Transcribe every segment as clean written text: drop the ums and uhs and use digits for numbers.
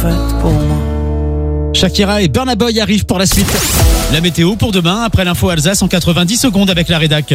faite pour moi. Shakira et Burna Boy arrivent pour la suite. La météo pour demain, après l'info Alsace en 90 secondes avec la rédac.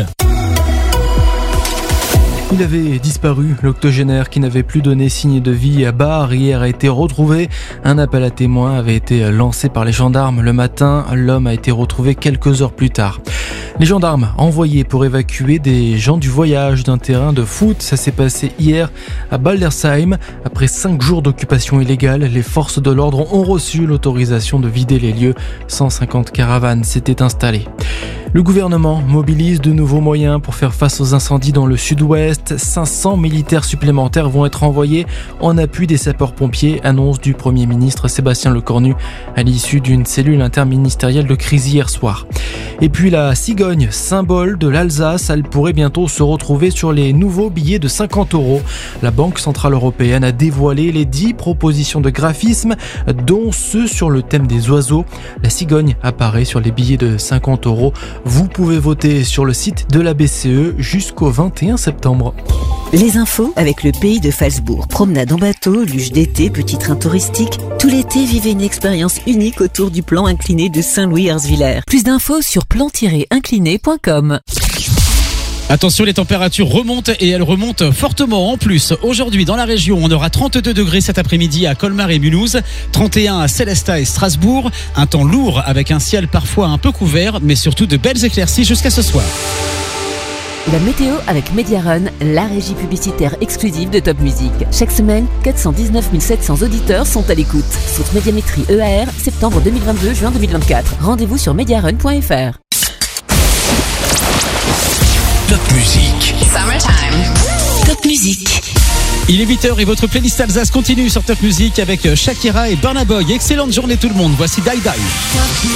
Il avait disparu. L'octogénaire qui n'avait plus donné signe de vie à Bar hier a été retrouvé. Un appel à témoins avait été lancé par les gendarmes le matin. L'homme a été retrouvé quelques heures plus tard. Les gendarmes envoyés pour évacuer des gens du voyage d'un terrain de foot. Ça s'est passé hier à Baldersheim. Après 5 jours d'occupation illégale, les forces de l'ordre ont reçu l'autorisation de vider les lieux. 150 caravanes s'étaient installées. Le gouvernement mobilise de nouveaux moyens pour faire face aux incendies dans le sud-ouest. 500 militaires supplémentaires vont être envoyés en appui des sapeurs-pompiers, annonce du Premier ministre Sébastien Lecornu à l'issue d'une cellule interministérielle de crise hier soir. Et puis la cigogne, symbole de l'Alsace, elle pourrait bientôt se retrouver sur les nouveaux billets de 50 €. La Banque Centrale Européenne a dévoilé les 10 propositions de graphisme, dont ceux sur le thème des oiseaux. La cigogne apparaît sur les billets de 50 €. Vous pouvez voter sur le site de la BCE jusqu'au 21 septembre. Les infos avec le Pays de Phalsbourg. Promenade en bateau, luge d'été, petit train touristique. Tout l'été, vivez une expérience unique autour du plan incliné de Saint-Louis-Herzviller. Plus d'infos sur plan-incliné.com. Attention, les températures remontent et elles remontent fortement. En plus, aujourd'hui dans la région, on aura 32 degrés cet après-midi à Colmar et Mulhouse, 31 à Sélestat et Strasbourg. Un temps lourd avec un ciel parfois un peu couvert, mais surtout de belles éclaircies jusqu'à ce soir. La météo avec Mediarun, la régie publicitaire exclusive de Top Music. Chaque semaine, 419 700 auditeurs sont à l'écoute. Sauf Médiamétrie EAR, septembre 2022, juin 2024. Rendez-vous sur mediarun.fr. Top Music. Summertime. Top Music. Il est 8h et votre playlist Alsace continue sur Top Music avec Shakira et Burna Boy. Excellente journée tout le monde. Voici Die Die.